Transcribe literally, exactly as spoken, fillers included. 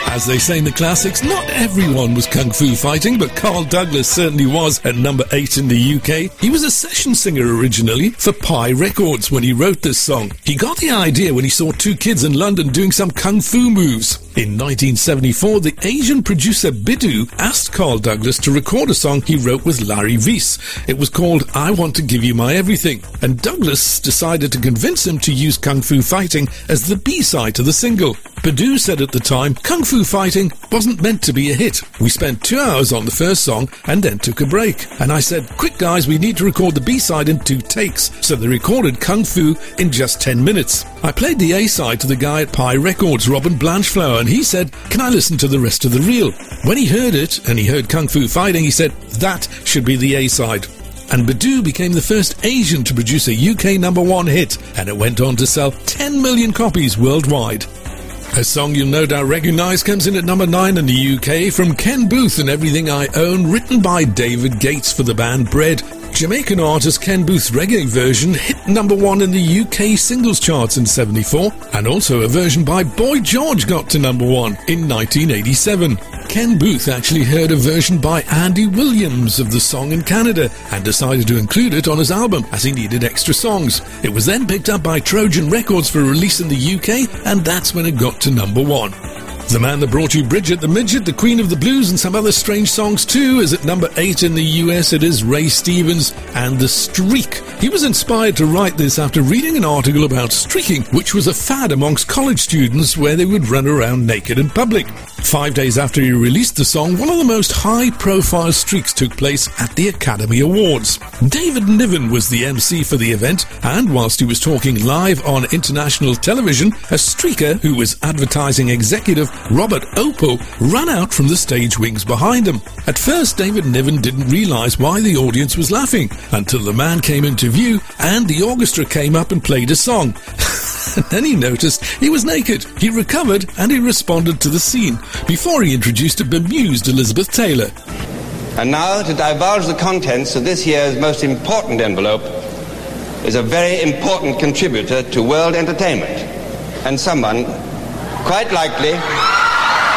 As they say in the classics, not everyone was kung fu fighting, but Carl Douglas certainly was at number eight in the U K. He was a session singer originally for Pi Records when he wrote this song. He got the idea when he saw two kids in London doing some kung fu moves. In nineteen seventy-four, the Asian producer Bidu asked Carl Douglas to record a song he wrote with Larry Weiss. It was called I Want to Give You My Everything, and Douglas decided to convince him to use Kung Fu Fighting as the B-side to the single. Bidu said at the time, Kung Fu Fighting wasn't meant to be a hit. We spent two hours on the first song and then took a break. And I said, quick guys, we need to record the B-side in two takes. So they recorded Kung Fu in just ten minutes. I played the A-side to the guy at Pi Records, Robin Blanchflower, and he said, can I listen to the rest of the reel? When he heard it, and he heard Kung Fu Fighting, he said, that should be the A-side. And Bidu became the first Asian to produce a U K number one hit, and it went on to sell ten million copies worldwide. A song you'll no doubt recognise comes in at number nine in the U K from Ken Booth and Everything I Own, written by David Gates for the band Bread. Jamaican artist Ken Booth's reggae version hit number one in the U K singles charts in seventy-four, and also a version by Boy George got to number one in nineteen eighty-seven. Ken Booth actually heard a version by Andy Williams of the song in Canada and decided to include it on his album as he needed extra songs. It was then picked up by Trojan Records for release in the U K, and that's when it got to number one. The man that brought you Bridget the Midget, the Queen of the Blues, and some other strange songs too is at number eight in the U S. It is Ray Stevens and The Streak. He was inspired to write this after reading an article about streaking, which was a fad amongst college students where they would run around naked in public. Five days after he released the song, one of the most high-profile streaks took place at the Academy Awards. David Niven was the M C for the event, and whilst he was talking live on international television, a streaker who was advertising executive Robert Opel ran out from the stage wings behind him. At first, David Niven didn't realise why the audience was laughing, until the man came into view and the orchestra came up and played a song. And then he noticed he was naked. He recovered and he responded to the scene before he introduced a bemused Elizabeth Taylor. And now, to divulge the contents of this year's most important envelope is a very important contributor to world entertainment, and someone, quite likely...